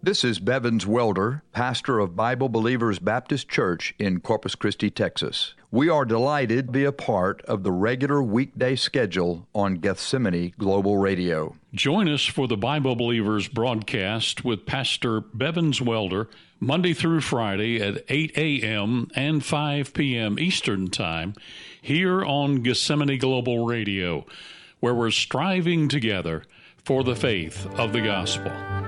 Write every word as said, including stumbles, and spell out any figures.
This is Bevins Welder, pastor of Bible Believers Baptist Church in Corpus Christi, Texas. We are delighted to be a part of the regular weekday schedule on Gethsemane Global Radio. Join us for the Bible Believers broadcast with Pastor Bevins Welder Monday through Friday at eight a.m. and five p.m. Eastern Time here on Gethsemane Global Radio, where we're striving together for the faith of the gospel.